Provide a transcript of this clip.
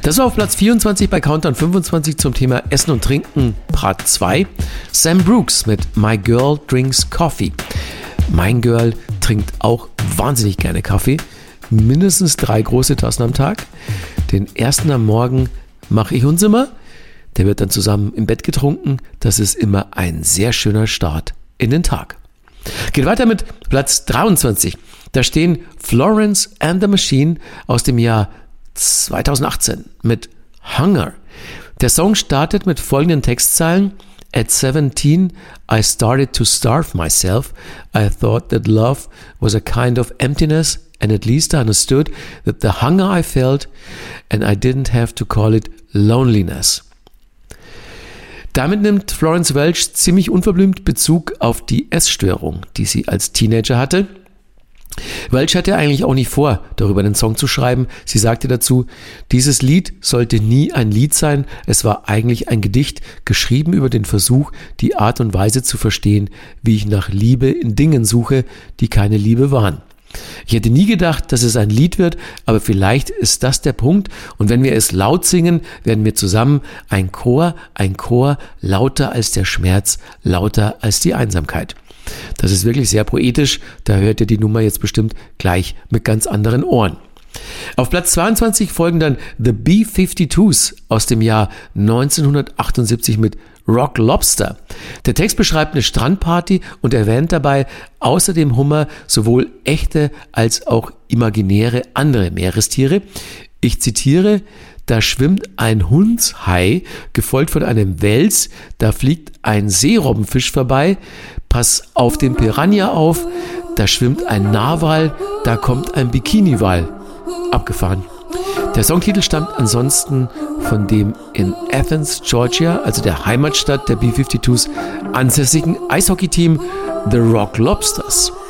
Das war auf Platz 24 bei Countdown 25 zum Thema Essen und Trinken Part 2. Sam Brooks mit My Girl Drinks Coffee. Mein Girl trinkt auch wahnsinnig gerne Kaffee. Mindestens 3 große Tassen am Tag. Den ersten am Morgen mache ich uns immer. Der wird dann zusammen im Bett getrunken. Das ist immer ein sehr schöner Start in den Tag. Geht weiter mit Platz 23. Da stehen Florence and the Machine aus dem Jahr 2018 mit Hunger. Der Song startet mit folgenden Textzeilen. At 17, I started to starve myself. I thought that love was a kind of emptiness, and at least I understood that the hunger I felt, and I didn't have to call it loneliness. Damit nimmt Florence Welch ziemlich unverblümt Bezug auf die Essstörung, die sie als Teenager hatte. Welch hatte eigentlich auch nicht vor, darüber einen Song zu schreiben. Sie sagte dazu, dieses Lied sollte nie ein Lied sein, es war eigentlich ein Gedicht, geschrieben über den Versuch, die Art und Weise zu verstehen, wie ich nach Liebe in Dingen suche, die keine Liebe waren. Ich hätte nie gedacht, dass es ein Lied wird, aber vielleicht ist das der Punkt und wenn wir es laut singen, werden wir zusammen ein Chor, lauter als der Schmerz, lauter als die Einsamkeit. Das ist wirklich sehr poetisch, da hört ihr die Nummer jetzt bestimmt gleich mit ganz anderen Ohren. Auf Platz 22 folgen dann The B-52s aus dem Jahr 1978 mit Rock Lobster. Der Text beschreibt eine Strandparty und erwähnt dabei außer dem Hummer sowohl echte als auch imaginäre andere Meerestiere. Ich zitiere, da schwimmt ein Hundshai, gefolgt von einem Wels, da fliegt ein Seerobbenfisch vorbei, pass auf den Piranha auf, da schwimmt ein Narwal, da kommt ein Bikiniwal. Abgefahren. Der Songtitel stammt ansonsten von dem in Athens, Georgia, also der Heimatstadt der B-52s, ansässigen Eishockeyteam The Rock Lobsters.